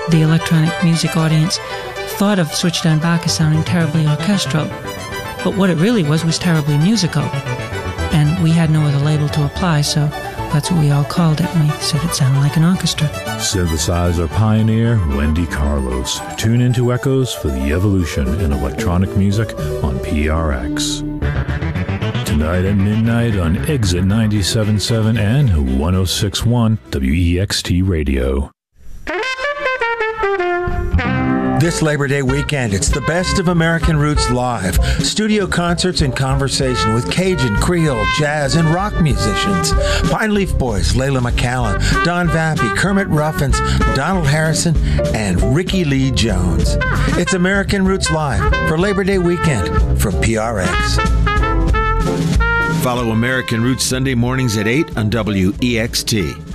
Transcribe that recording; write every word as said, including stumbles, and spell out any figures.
the electronic music audience thought of Switchdown Bach as sounding terribly orchestral. But what it really was was terribly musical. And we had no other label to apply, so that's what we all called it, and we said it sounded like an orchestra. Synthesizer pioneer Wendy Carlos. Tune into Echoes for the evolution in electronic music on P R X. Tonight at midnight on Exit ninety-seven point seven and one oh six point one W E X T Radio. This Labor Day weekend, it's the best of American Roots live. Studio concerts and conversation with Cajun, Creole, jazz, and rock musicians. Pine Leaf Boys, Layla McCallan, Don Vappy, Kermit Ruffins, Donald Harrison, and Ricky Lee Jones. It's American Roots Live for Labor Day weekend from P R X. Follow American Roots Sunday mornings at eight on W E X T.